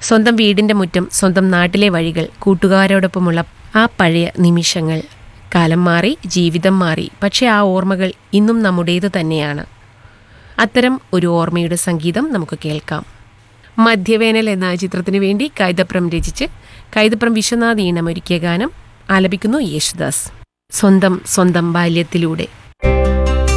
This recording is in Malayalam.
സ്വന്തം വീടിൻ്റെ മുറ്റം, സ്വന്തം നാട്ടിലെ വഴികൾ, കൂട്ടുകാരോടൊപ്പമുള്ള ആ പഴയ നിമിഷങ്ങൾ. കാലം മാറി, ജീവിതം മാറി, പക്ഷേ ആ ഓർമ്മകൾ ഇന്നും നമ്മുടേത് തന്നെയാണ്. അത്തരം ഒരു ഓർമ്മയുടെ സംഗീതം നമുക്ക് കേൾക്കാം. മധ്യവേനൽ എന്ന ചിത്രത്തിനു വേണ്ടി കൈതപ്രം രചിച്ച് കൈതപ്രം വിശ്വനാഥ് ഈണമൊരുക്കിയ ഗാനം ആലപിക്കുന്നു യേശുദാസ്. സ്വന്തം സ്വന്തം ബാല്യത്തിലൂടെ.